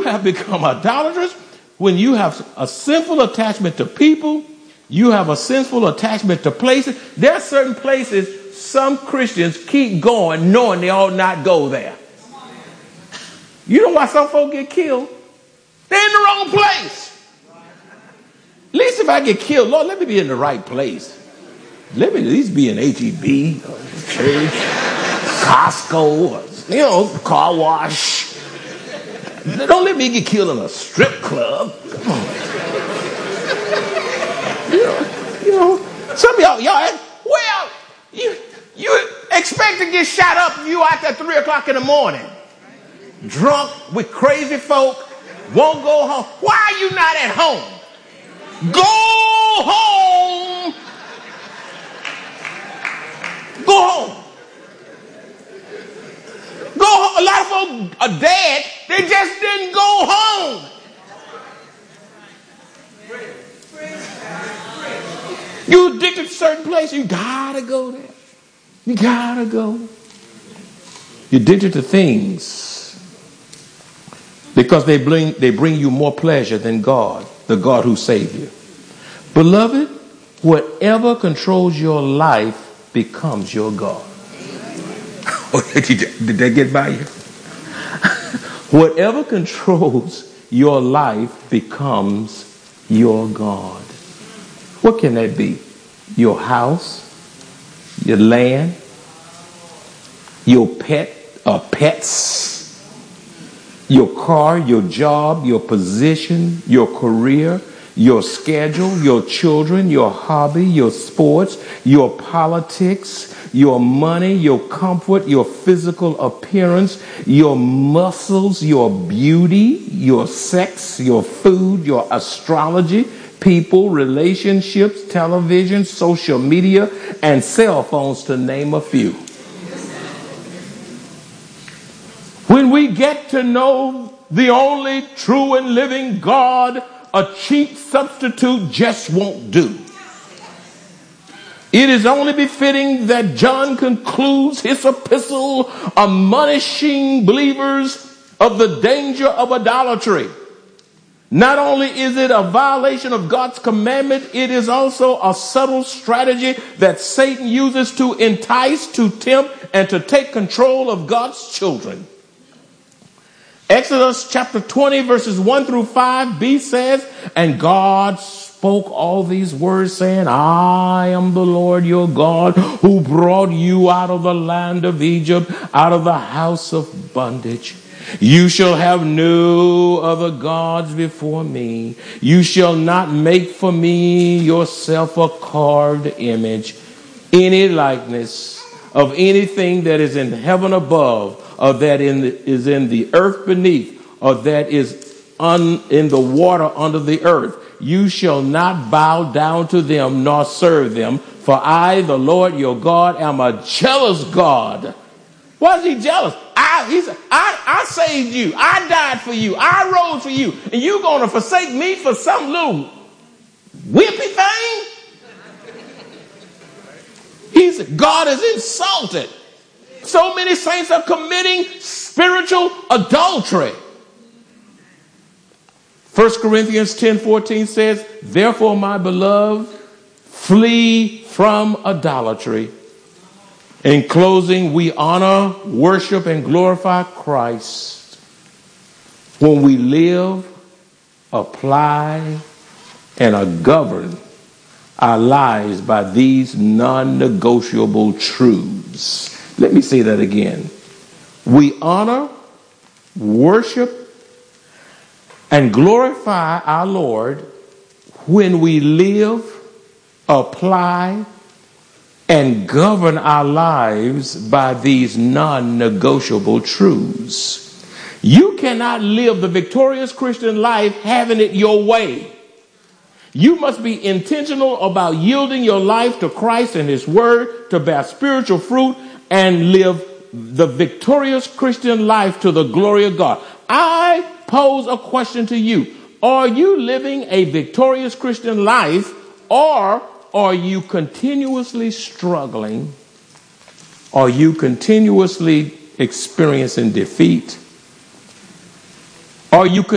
have become idolatrous, when you have a sinful attachment to people, you have a sinful attachment to places. There are certain places some Christians keep going knowing they ought not go there. You know why some folk get killed? They're in the wrong place. At least if I get killed, Lord, let me be in the right place. Let me at least be in H-E-B, church, Costco, or, car wash. Don't let me get killed in a strip club. Come on. Some of y'all, well, you expect to get shot up if you out there 3 o'clock in the morning. Drunk with crazy folk, won't go home. Why are you not at home? Go home. Go home. Go home. A lot of folks are dead. They just didn't go home. You addicted to certain places. You gotta go there. You gotta go. You're addicted to things because they bring you more pleasure than God, the God who saved you. Beloved, whatever controls your life becomes your God. Did that get by you? Whatever controls your life becomes your God. What can that be? Your house, your land, your pets, your car, your job, your position, your career, your schedule, your children, your hobby, your sports, your politics, your money, your comfort, your physical appearance, your muscles, your beauty, your sex, your food, your astrology, people, relationships, television, social media, and cell phones, to name a few. When we get to know the only true and living God, a cheap substitute just won't do. It is only befitting that John concludes his epistle admonishing believers of the danger of idolatry. Not only is it a violation of God's commandment, it is also a subtle strategy that Satan uses to entice, to tempt, and to take control of God's children. Exodus chapter 20 verses 1 through 5b says, and God spoke all these words saying, I am the Lord your God who brought you out of the land of Egypt, out of the house of bondage. You shall have no other gods before me. You shall not make for me yourself a carved image, any likeness of anything that is in heaven above, or that is in the earth beneath, or that is in the water under the earth. You shall not bow down to them nor serve them, for I, the Lord your God, am a jealous God. Why is he jealous? He said, I saved you. I died for you. I rose for you. And you're going to forsake me for some little whippy thing? He said, God is insulted. So many saints are committing spiritual adultery. 1 Corinthians 10:14 says, therefore, my beloved, flee from idolatry. In closing, we honor, worship, and glorify Christ when we live, apply, and govern our lives by these non-negotiable truths. Let me say that again. We honor, worship, and glorify our Lord when we live, apply, and govern our lives by these non-negotiable truths. You cannot live the victorious Christian life having it your way. You must be intentional about yielding your life to Christ and his word to bear spiritual fruit and live the victorious Christian life to the glory of God. I pose a question to you. Are you living a victorious Christian life, or are you continuously struggling? Are you continuously experiencing defeat? Are you